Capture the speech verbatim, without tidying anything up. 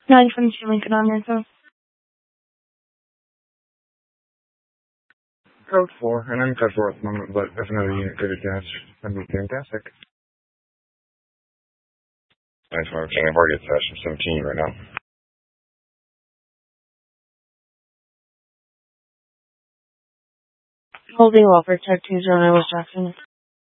nine twenty-two Lincoln on your phone. Code four, and I'm in touch with at the moment, but if another unit could attach, that'd be fantastic. Nice one, King. I've already attached from seventeen right now. Holding well for check two zero nine West Jackson.